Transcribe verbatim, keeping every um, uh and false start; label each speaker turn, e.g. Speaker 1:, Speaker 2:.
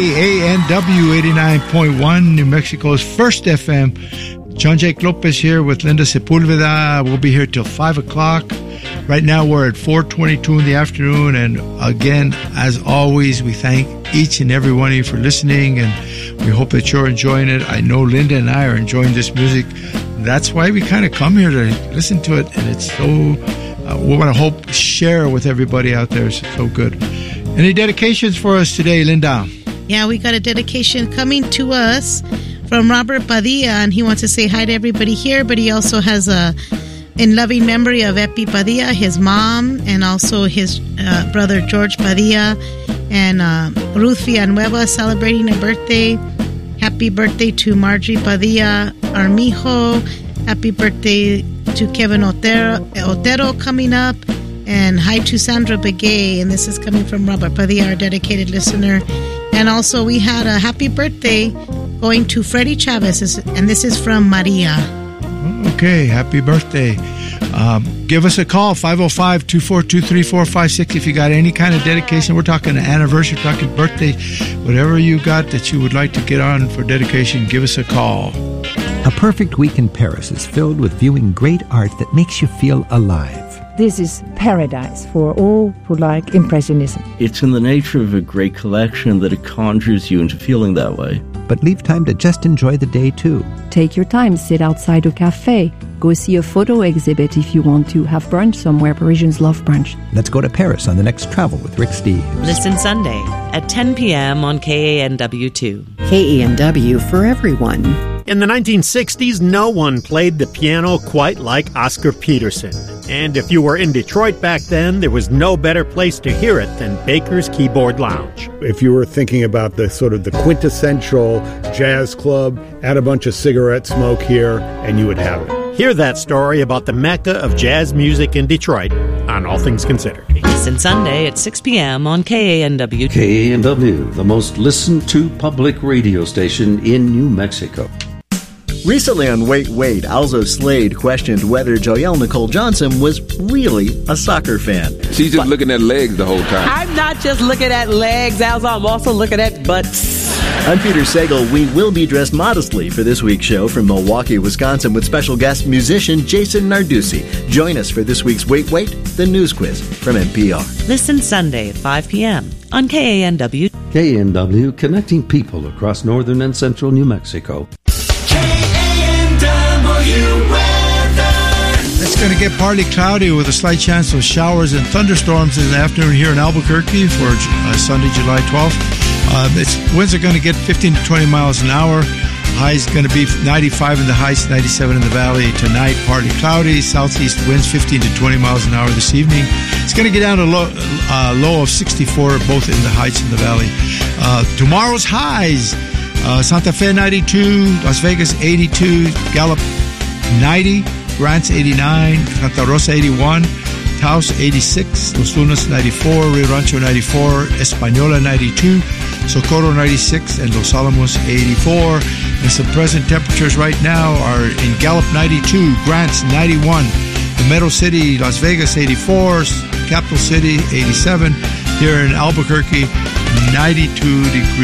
Speaker 1: A N W eighty-nine point one, New Mexico's first F M. John Jake Lopez here with Linda Sepulveda. We'll be here till five o'clock. Right now we're at four twenty-two in the afternoon, and again, as always, we thank each and every one of you for listening, and we hope that you're enjoying it. I know Linda and I are enjoying this music. That's why we kind of come here to listen to it, and it's so, uh, we want to hope, share with everybody out there. It's so good. Any dedications for us today, Linda?
Speaker 2: Yeah, we got a dedication coming to us from Robert Padilla, and he wants to say hi to everybody here, but he also has a in loving memory of Epi Padilla, his mom, and also his uh, brother George Padilla, and uh, Ruth Villanueva celebrating a birthday. Happy birthday to Marjorie Padilla Armijo. Happy birthday to Kevin Otero, Otero coming up. And hi to Sandra Begay, and this is coming from Robert Padilla, our dedicated listener. And also we had a happy birthday going to Freddie Chavez, and this is from Maria.
Speaker 1: Okay, happy birthday. Um, give us a call, five oh five, two four two, three four five six, if you got any kind of dedication. We're talking anniversary, we're talking birthday, whatever you got that you would like to get on for dedication, give us a call.
Speaker 3: A perfect week in Paris is filled with viewing great art that makes you feel alive.
Speaker 4: This is paradise for all who like Impressionism.
Speaker 5: It's in the nature of a great collection that it conjures you into feeling that way.
Speaker 3: But leave time to just enjoy the day, too.
Speaker 4: Take your time, sit outside a cafe. Go see a photo exhibit if you want to. Have brunch somewhere. Parisians love brunch.
Speaker 3: Let's go to Paris on the next Travel with Rick Steves.
Speaker 6: Listen Sunday at ten p.m. on K A N W two.
Speaker 7: K A N W for everyone.
Speaker 8: In the nineteen sixties, no one played the piano quite like Oscar Peterson. And if you were in Detroit back then, there was no better place to hear it than Baker's Keyboard Lounge.
Speaker 9: If you were thinking about the sort of the quintessential jazz club, add a bunch of cigarette smoke here, and you would have it.
Speaker 8: Hear that story about the mecca of jazz music in Detroit on All Things Considered.
Speaker 6: Listen Sunday at six p.m. on K A N W.
Speaker 10: K A N W, the most listened to public radio station in New Mexico.
Speaker 11: Recently on Wait, Wait, Alzo Slade questioned whether Joyelle Nicole Johnson was really a soccer fan.
Speaker 12: She's just but, looking at legs the whole time.
Speaker 13: I'm not just looking at legs, Alzo. I'm also looking at butts.
Speaker 11: I'm Peter Sagal. We will be dressed modestly for this week's show from Milwaukee, Wisconsin, with special guest musician Jason Narducci. Join us for this week's Wait, Wait, the news quiz from N P R.
Speaker 6: Listen Sunday at five p.m. on K A N W.
Speaker 10: K A N W, connecting people across northern and central New Mexico.
Speaker 1: It's going to get partly cloudy with a slight chance of showers and thunderstorms in the afternoon here in Albuquerque for uh, Sunday, July twelfth. Uh, it's, winds are going to get fifteen to twenty miles an hour. High is going to be ninety-five in the heights, ninety-seven in the valley. Tonight, partly cloudy. Southeast winds fifteen to twenty miles an hour this evening. It's going to get down to low, uh, low of sixty-four, both in the heights and the valley. Uh, tomorrow's highs, uh, Santa Fe ninety-two, Las Vegas eighty-two, Gallup ninety, Grants eighty-nine, Santa Rosa eighty-one, Taos eighty-six, Los Lunas ninety-four, Rio Rancho ninety-four, Española ninety-two, Socorro ninety-six, and Los Alamos eighty-four. And some present temperatures right now are in Gallup ninety-two, Grants ninety-one, the Meadow City, Las Vegas eighty-four, Capital City eighty-seven, here in Albuquerque ninety-two degrees.